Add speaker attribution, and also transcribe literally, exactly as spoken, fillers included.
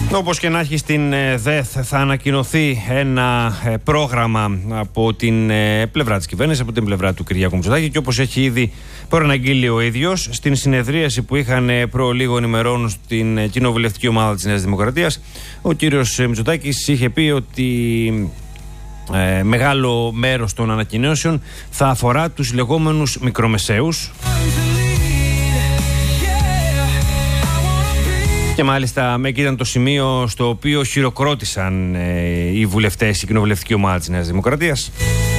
Speaker 1: Όπως και να έχει, στην ΔΕΘ θα ανακοινωθεί ένα πρόγραμμα από την πλευρά της κυβέρνησης, από την πλευρά του Κυριάκου Μητσοτάκη, και όπως έχει ήδη προαναγγείλει ο ίδιος στην συνεδρίαση που είχαν προ λίγων ημερών στην κοινοβουλευτική ομάδα της Νέας Δημοκρατίας, ο κύριος Μητσοτάκης είχε πει ότι ε, μεγάλο μέρος των ανακοινώσεων θα αφορά τους λεγόμενους μικρομεσαίους. Και μάλιστα εκεί ήταν το σημείο στο οποίο χειροκρότησαν ε, οι βουλευτές, η κοινοβουλευτική ομάδα της Νέας Δημοκρατίας.